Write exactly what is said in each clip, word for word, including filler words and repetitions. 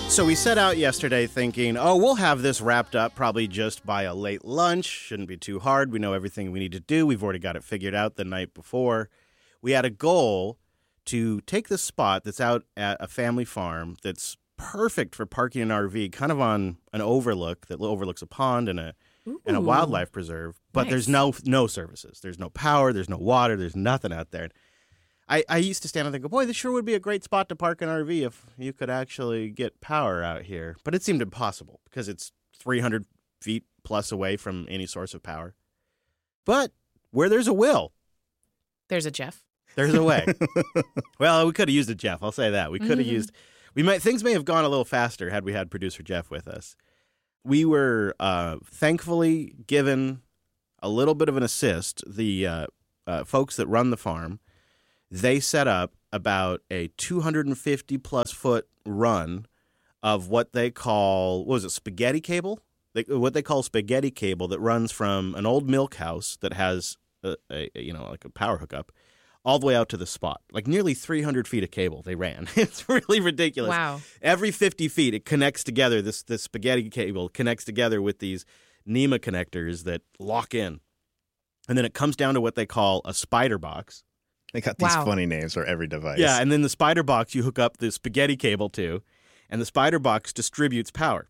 So we set out yesterday thinking, oh, we'll have this wrapped up probably just by a late lunch. Shouldn't be too hard. We know everything we need to do. We've already got it figured out the night before. We had a goal to take this spot that's out at a family farm that's perfect for parking an R V, kind of on an overlook that overlooks a pond and a Ooh, and a wildlife preserve. But nice. There's no no services. There's no power. There's no water. There's nothing out there. I, I used to stand and think, boy, this sure would be a great spot to park an R V if you could actually get power out here. But it seemed impossible because it's three hundred feet plus away from any source of power. But where there's a will, there's a Jeff. There's a way. Well, we could have used a Jeff. I'll say that. We could have mm-hmm. used we might things may have gone a little faster had we had producer Jeff with us. We were uh, thankfully given a little bit of an assist. The uh, uh, folks that run the farm, they set up about a two hundred fifty plus foot run of what they call, what was it, spaghetti cable? They, what they call spaghetti cable that runs from an old milk house that has, a, a, you know, like a power hookup, all the way out to the spot. Like nearly three hundred feet of cable they ran. It's really ridiculous. Wow. Every fifty feet, it connects together. This, this spaghetti cable connects together with these NEMA connectors that lock in. And then it comes down to what they call a spider box. They got these wow. funny names for every device. Yeah, and then the spider box you hook up the spaghetti cable to, and the spider box distributes power.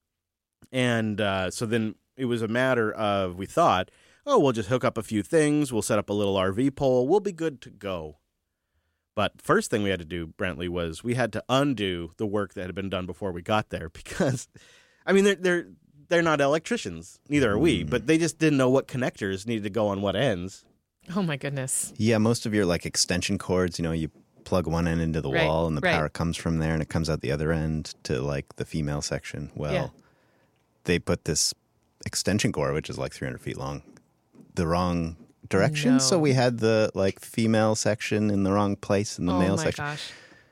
And uh, so then it was a matter of, we thought, oh, we'll just hook up a few things, we'll set up a little R V pole, we'll be good to go. But first thing we had to do, Brentley, was we had to undo the work that had been done before we got there because, I mean, they're they're they're not electricians, neither are we, mm. but they just didn't know what connectors needed to go on what ends. Oh, my goodness. Yeah, most of your, like, extension cords, you know, you plug one end into the right, wall and the right. power comes from there and it comes out the other end to, like, the female section. Well, yeah. they put this extension cord, which is like three hundred feet long, the wrong direction. No. So we had the, like, female section in the wrong place in the oh male my section. Gosh.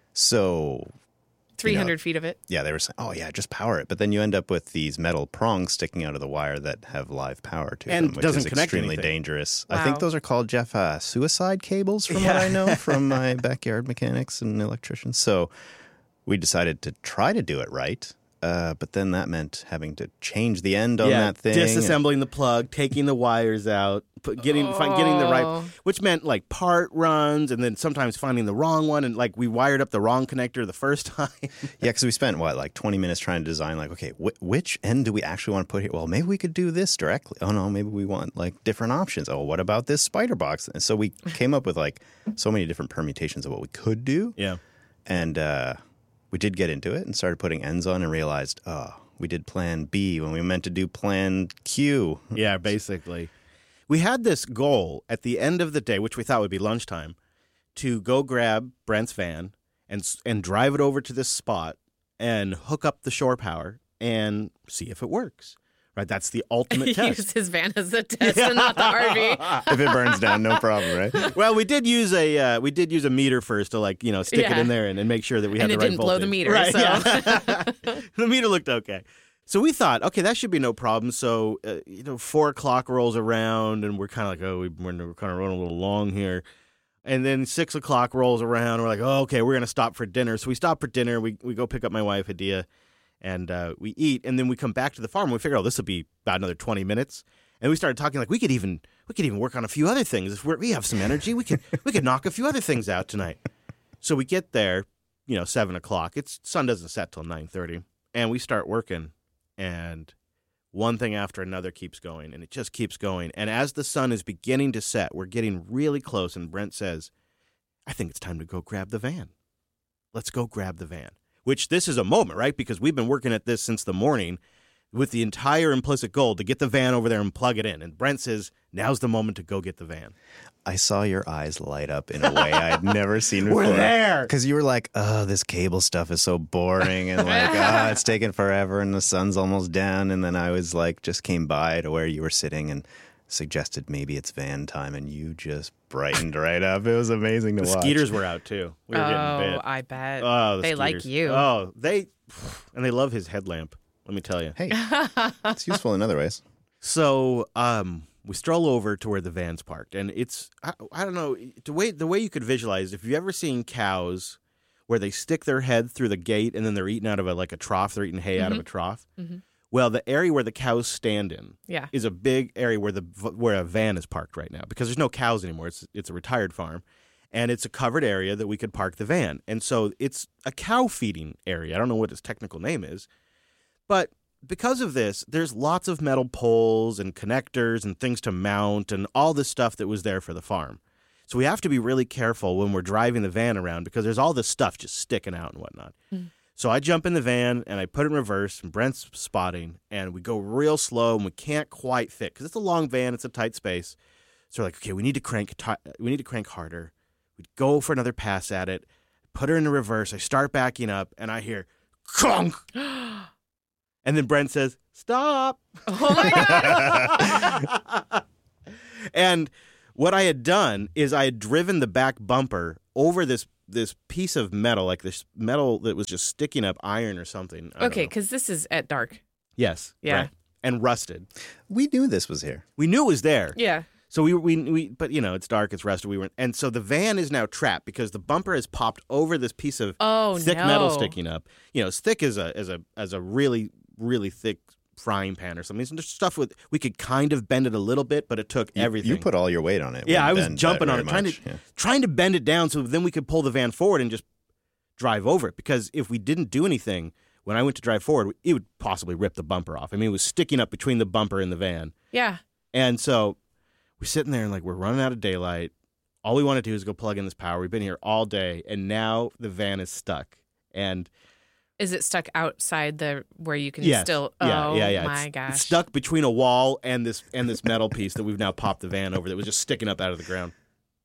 So... three hundred you know, feet of it. Yeah, they were saying, oh, yeah, just power it. But then you end up with these metal prongs sticking out of the wire that have live power to and them, which doesn't is connect extremely anything. dangerous. Wow. I think those are called, Jeff, uh, suicide cables from yeah. what I know from my backyard mechanics and electricians. So we decided to try to do it right. Uh, but then that meant having to change the end on yeah, that thing. disassembling the plug, taking the wires out, put, getting oh. find, getting the right, which meant like part runs, and then sometimes finding the wrong one, and like we wired up the wrong connector the first time. Yeah, because we spent what like twenty minutes trying to design like, okay, wh- which end do we actually want to put here? Well, maybe we could do this directly. Oh no, maybe we want like different options. Oh, what about this spider box? And so we came up with like so many different permutations of what we could do. Yeah, and. uh We did get into it and started putting ends on and realized, oh, we did plan B when we meant to do plan Q. Yeah, basically. We had this goal at the end of the day, which we thought would be lunchtime, to go grab Brent's van and and drive it over to this spot and hook up the shore power and see if it works. Right, that's the ultimate test. Use his van as the test and not the R V. If it burns down, no problem, right? Well, we did use a uh, we did use a meter first to like you know stick yeah. it in there and, and make sure that we had and the right voltage. And it didn't voltage. blow the meter, right? So. Yeah. The meter looked okay. So we thought, okay, that should be no problem. So uh, you know, four o'clock rolls around, and we're kind of like, oh, we're, we're kind of running a little long here. And then six o'clock rolls around, and we're like, oh, okay, we're gonna stop for dinner. So we stop for dinner. We we go pick up my wife, Hadia. And uh, we eat, and then we come back to the farm. And we figure, oh, this will be about another twenty minutes. And we started talking like we could even we could even work on a few other things. If we're, we have some energy, we could we could knock a few other things out tonight. So we get there, you know, seven o'clock. It's sun doesn't set till nine thirty, and we start working. And one thing after another keeps going, and it just keeps going. And as the sun is beginning to set, we're getting really close. And Brent says, "I think it's time to go grab the van. Let's go grab the van." Which this is a moment, right? Because we've been working at this since the morning with the entire implicit goal to get the van over there and plug it in. And Brent says, now's the moment to go get the van. I saw your eyes light up in a way I'd never seen before. We're there. Because you were like, oh, this cable stuff is so boring. And like, oh, it's taking forever and the sun's almost down. And then I was like, just came by to where you were sitting and suggested maybe it's van time, and you just brightened right up. It was amazing to the watch. The skeeters were out too. We were oh, getting bit. I bet. Oh, the they skeeters. like you. Oh, they and they love his headlamp. Let me tell you. Hey, it's useful in other ways. So, um, we stroll over to where the van's parked, and it's I, I don't know the way the way you could visualize if you've ever seen cows where they stick their head through the gate and then they're eating out of a like a trough. They're eating hay out of a trough. Mm-hmm. Well, the area where the cows stand in Yeah. is a big area where the where a van is parked right now because there's no cows anymore. It's it's a retired farm, and it's a covered area that we could park the van. And so it's a cow feeding area. I don't know what its technical name is, but because of this, there's lots of metal poles and connectors and things to mount and all this stuff that was there for the farm. So we have to be really careful when we're driving the van around because there's all this stuff just sticking out and whatnot. Mm. So I jump in the van and I put it in reverse and Brent's spotting and we go real slow and we can't quite fit because it's a long van, it's a tight space. So we're like, okay, we need to crank t- we need to crank harder. We go for another pass at it, put her in the reverse. I start backing up and I hear clunk. And then Brent says, "Stop." Oh my God. And what I had done is I had driven the back bumper over this this piece of metal, like this metal that was just sticking up iron or something. I Okay, because this is at dark. Yes. Yeah. Right. And rusted. We knew this was here. We knew it was there. Yeah. So we, we, we, but you know, it's dark, it's rusted. We weren't, and so the van is now trapped because the bumper has popped over this piece of Oh, thick no. metal sticking up. You know, as thick as a, as a, as a really, really thick frying pan or something. So there's stuff with, we could kind of bend it a little bit, but it took You, everything. you put all your weight on it. Yeah, Wouldn't I was bend jumping that on it, very trying much. to Yeah. trying to bend it down so then we could pull the van forward and just drive over it. Because if we didn't do anything, when I went to drive forward, it would possibly rip the bumper off. I mean, it was sticking up between the bumper and the van. Yeah. And so we're sitting there and like we're running out of daylight. All we want to do is go plug in this power. We've been here all day, and now the van is stuck. And Is it stuck outside the where you can yes, still? yeah, Oh yeah, yeah. my it's, gosh! it's stuck between a wall and this and this metal piece that we've now popped the van over that was just sticking up out of the ground.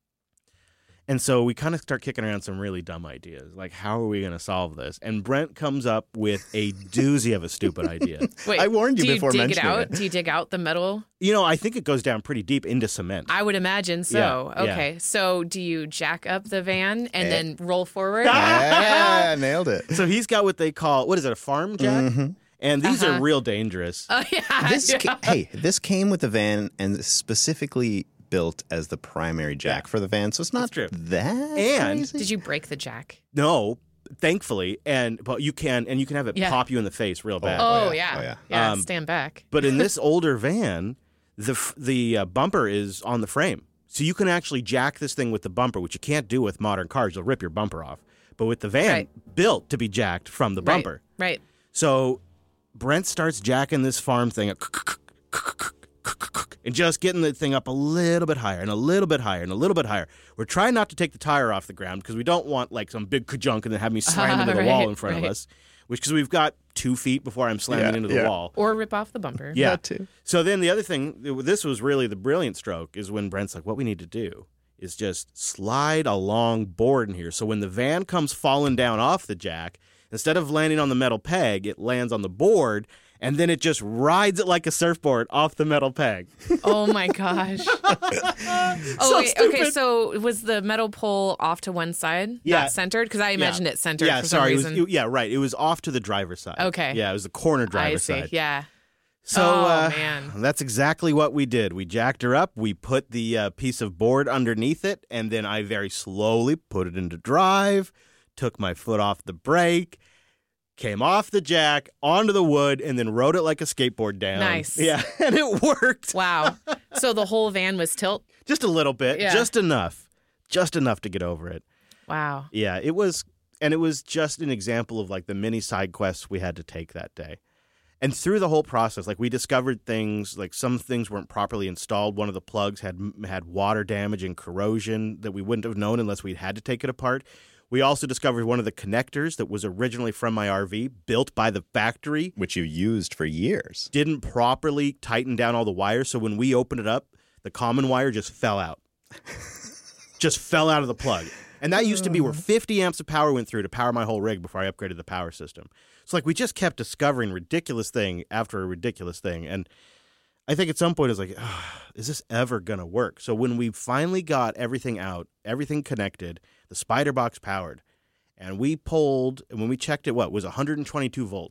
And so we kind of start kicking around some really dumb ideas, like how are we going to solve this? And Brent comes up with a doozy of a stupid idea. Wait, I warned you do before you dig it mentioning out? it. Do you dig out the metal? You know, I think it goes down pretty deep into cement. I would imagine so. Yeah, yeah. Okay, so do you jack up the van and Eh. then roll forward? Yeah, nailed it. So he's got what they call, what is it, a farm jack? Mhm. And these Uh-huh. are real dangerous. Oh yeah. This yeah. ca- hey, this came with the van and specifically built as the primary jack Yeah. for the van, so it's not That's true. that And- crazy. Did you break the jack? No, thankfully, and but you can, and you can have it Yeah. pop you in the face real bad. Oh, yeah. yeah. Oh, yeah. Yeah. Um, Stand back. But in this older van, the f- the uh, bumper is on the frame, so you can actually jack this thing with the bumper, which you can't do with modern cars. You'll rip your bumper off. But with the van Right. built to be jacked from the bumper, Right. right. so Brent starts jacking this farm thing and just getting the thing up a little bit higher and a little bit higher and a little bit higher. We're trying not to take the tire off the ground because we don't want like some big kajunk and then have me slam into the Right, wall in front right. of us, which because we've got two feet before I'm slamming Yeah, into the yeah. wall. Or rip off the bumper. Yeah. That too. So then the other thing, this was really the brilliant stroke, is when Brent's like, what we need to do is just slide a long board in here. So when the van comes falling down off the jack, instead of landing on the metal peg, it lands on the board, and then it just rides it like a surfboard off the metal peg. Oh my gosh. oh So wait, okay. stupid. So was the metal pole off to one side? Yeah. Not centered? Because I imagined it centered Yeah, for sorry. It some was, reason. it- yeah, right. It was off to the driver's side. Okay. Yeah, it was the corner I driver's see. side. Yeah. So Oh, uh, man. that's exactly what we did. We jacked her up. We put the uh, piece of board underneath it, and then I very slowly put it into drive, took my foot off the brake, came off the jack, onto the wood, and then rode it like a skateboard down. Nice. Yeah, and it worked. Wow. So the whole van was tilt? Just a little bit. Yeah. Just enough. Just enough to get over it. Wow. Yeah, it was, and it was just an example of like the many side quests we had to take that day. And through the whole process, like we discovered things, like some things weren't properly installed. One of the plugs had had water damage and corrosion that we wouldn't have known unless we'd had to take it apart. We also discovered one of the connectors that was originally from my R V, built by the factory, Which you used for years. didn't properly tighten down all the wires. So when we opened it up, the common wire just fell out. just fell out of the plug. And that used to be where fifty amps of power went through to power my whole rig before I upgraded the power system. So like we just kept discovering ridiculous thing after a ridiculous thing. And I think at some point it was like, oh, is this ever going to work? So when we finally got everything out, everything connected, the spider box powered, and we pulled, and when we checked it, what, was one hundred twenty-two volts.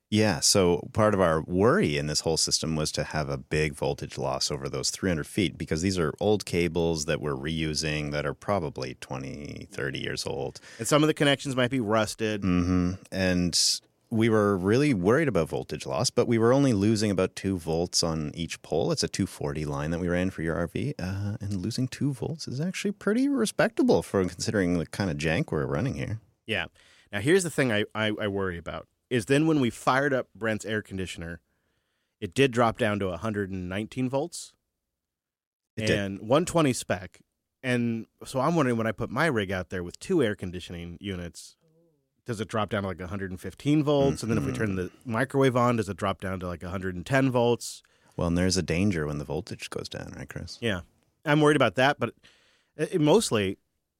Yeah, so part of our worry in this whole system was to have a big voltage loss over those three hundred feet because these are old cables that we're reusing that are probably twenty, thirty years old. And some of the connections might be rusted. Mm-hmm. And we were really worried about voltage loss, but we were only losing about two volts on each pole. It's a two forty line that we ran for your R V, uh, and losing two volts is actually pretty respectable for considering the kind of jank we're running here. Yeah. Now, here's the thing I, I, I worry about. Is then when we fired up Brent's air conditioner, it did drop down to one hundred nineteen volts It and did. one twenty spec. And so I'm wondering when I put my rig out there with two air conditioning units, does it drop down to like one hundred fifteen volts? Mm-hmm. And then if we turn the microwave on, does it drop down to like one hundred ten volts? Well, and there's a danger when the voltage goes down, right, Chris? Yeah. I'm worried about that, but it, it mostly,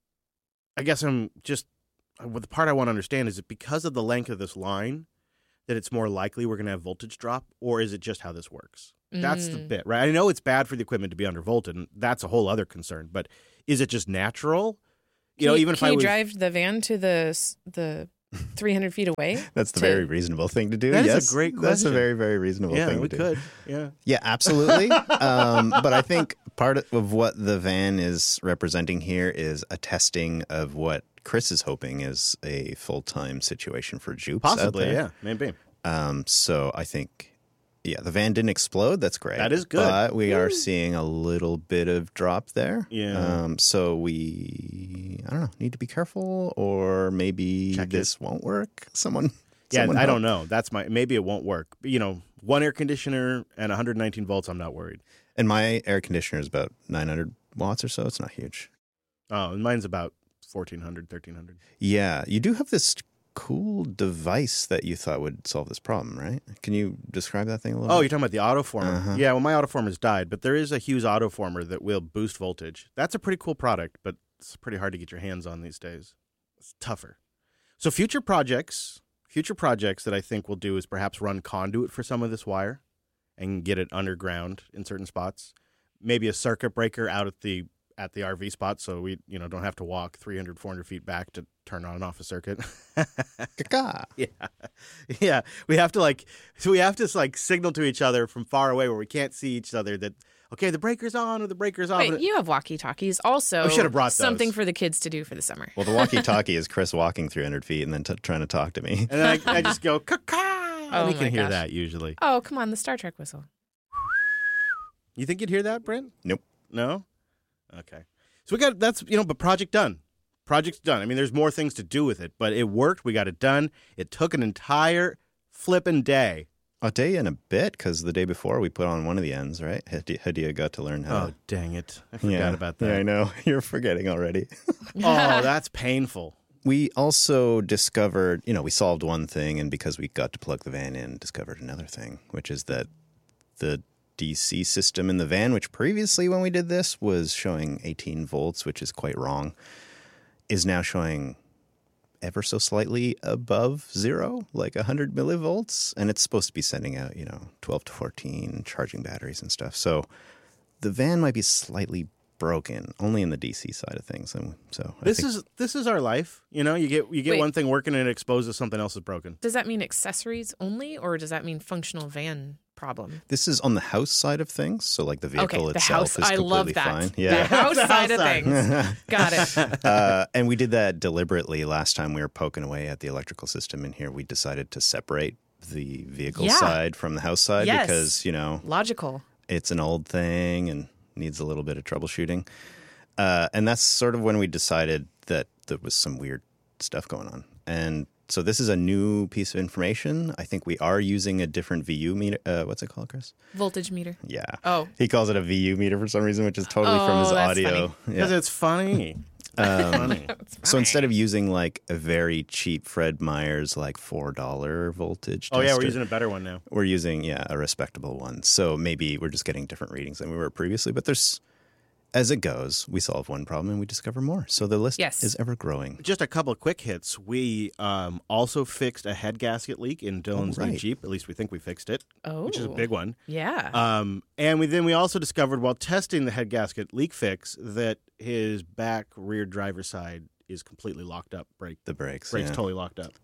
I guess I'm just... Well, the part I want to understand is it because of the length of this line that it's more likely we're going to have voltage drop, or is it just how this works? Mm. That's the bit, right? I know it's bad for the equipment to be undervolted, and that's a whole other concern. But is it just natural? You can know, you, even if can I you was, drive the van to the the three hundred feet away? That's the to... very reasonable thing to do. That yes, is a great question. That's a very, very reasonable yeah, thing to we do. could. Yeah, yeah, absolutely. um, but I think part of what the van is representing here is a testing of what Chris is hoping is a full-time situation for Jupes possibly. out there. Yeah, maybe. Um, so I think, yeah, the van didn't explode. That's great. That is good. But we Woo. are seeing a little bit of drop there. Yeah. Um, so we, I don't know, need to be careful, or maybe Check this it. won't work. Someone. Yeah, someone I help. don't know. That's my maybe it won't work. But, you know, one air conditioner and one hundred nineteen volts. I'm not worried. And my air conditioner is about nine hundred watts or so. It's not huge. Oh, and mine's about fourteen hundred, thirteen hundred. Yeah, you do have this cool device that you thought would solve this problem, right? Can you describe that thing a little Oh, bit? you're talking about the autoformer. Uh-huh. Yeah, well, my autoformer's died, but there is a Hughes autoformer that will boost voltage. That's a pretty cool product, but it's pretty hard to get your hands on these days. It's tougher. So future projects, future projects that I think we'll do is perhaps run conduit for some of this wire and get it underground in certain spots. Maybe a circuit breaker out at the at the R V spot, so we you know don't have to walk three hundred, four hundred feet back to turn on and off a circuit. Caca. Yeah, yeah. We have to like, so we have to like signal to each other from far away where we can't see each other that okay, the breaker's on or the breaker's off. Wait, you have walkie-talkies. Also, I should have brought something those. for the kids to do for the summer. Well, the walkie-talkie is Chris walking three hundred feet and then t- trying to talk to me. And then I, I just go caca, and Oh you can my hear gosh. that usually. Oh, come on, the Star Trek whistle. You think you'd hear that, Brent? Nope. No. Okay. So we got that's you know, but project done. Project's done. I mean, there's more things to do with it, but it worked. We got it done. It took an entire flippin' day. I'll tell you in a bit, because the day before we put on one of the ends, right? Hadi- Hadia got to learn how Oh, to... dang it. I forgot yeah. about that. Yeah, I know. You're forgetting already. Oh, that's painful. We also discovered, you know, we solved one thing, and because we got to plug the van in, discovered another thing, which is that the D C system in the van, which previously when we did this was showing eighteen volts, which is quite wrong, is now showing ever so slightly above zero, like one hundred millivolts. And it's supposed to be sending out, you know, twelve to fourteen, charging batteries and stuff. So the van might be slightly broken, only in the D C side of things. And so I This think is this is our life. You know, you get you get Wait. one thing working and it exposes something else is broken. Does that mean accessories only, or does that mean functional van problem? this is on the house side of things. So like the vehicle Okay, the itself house. is I completely love that. fine. The Yeah. house The side house of side. things. Got it. uh, and we did that deliberately last time we were poking away at the electrical system in here. We decided to separate the vehicle Yeah. side from the house side Yes. because, you know, Logical. it's an old thing and needs a little bit of troubleshooting. Uh, and that's sort of when we decided that there was some weird stuff going on. And so this is a new piece of information. I think we are using a different V U meter. Uh, what's it called, Chris? Voltage meter. Yeah. Oh. He calls it a V U meter for some reason, which is totally from his Oh, that's audio. funny. Because Yeah. it's funny. Um, funny. so instead of using like a very cheap Fred Meyer's like four dollar voltage Oh yeah, we're tester, using a better one now. we're using yeah a respectable one. So maybe we're just getting different readings than we were previously. But there's, as it goes, we solve one problem and we discover more. So the list Yes. is ever growing. Just a couple of quick hits. We um, also fixed a head gasket leak in Dylan's Oh, new right. Jeep. At least we think we fixed it, Oh. which is a big one. Yeah. Um, and we then we also discovered while testing the head gasket leak fix that his back rear driver side is completely locked up. Brake The brakes. brake's yeah. totally locked up. It's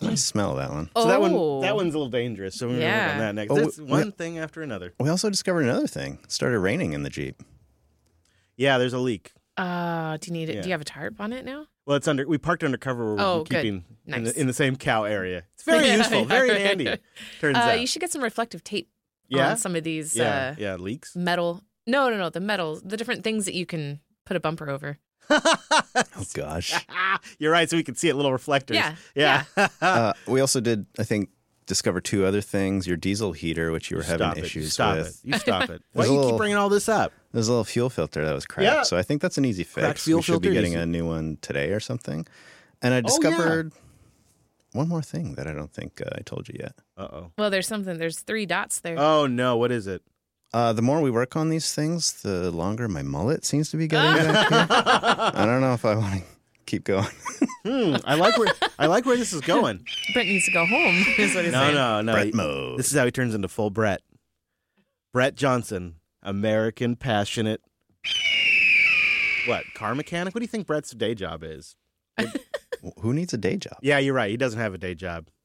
It's a nice smell, that one. Oh, So that one, that one's a little dangerous. So we're gonna work Yeah. on that next. Oh, That's we- one thing after another. We also discovered another thing. It started raining in the Jeep. Yeah, there's a leak. Uh, do you need it? Yeah. Do you have a tarp on it now? Well, it's under. We parked undercover. Where Oh, we're good. keeping in, Nice. the, in the same cow area. It's very Yeah, useful, yeah, very right. handy. Turns Uh, out. you should get some reflective tape yeah, on some of these yeah, uh, yeah. Leaks. metal. No, no, no. The metal, the different things that you can put a bumper over. Oh, gosh. You're right. So we can see it. Little reflectors. Yeah, Yeah. uh, we also did, I think, discover two other things. Your diesel heater, which you were having Stop it. issues Stop with. it. You stop it. Why There's do a you keep little- bringing all this up? There's a little fuel filter that was cracked. Yeah. So I think that's an easy fix. Cracked fuel we should be filter, getting easy. a new one today or something. And I Oh, yeah. discovered one more thing that I don't think uh, I told you yet. Uh oh. Well, there's something. There's three dots there. Oh no. What is it? Uh, the more we work on these things, the longer my mullet seems to be getting back here. I don't know if I want to keep going. Hmm. I like where I like where this is going. Brent needs to go home. Is what he's No, saying. no, no. Brett mode. This is how he turns into full Brett. Brett Johnson, American, passionate. What, car mechanic? What do you think Brett's day job is? Who needs a day job? Yeah, you're right. He doesn't have a day job.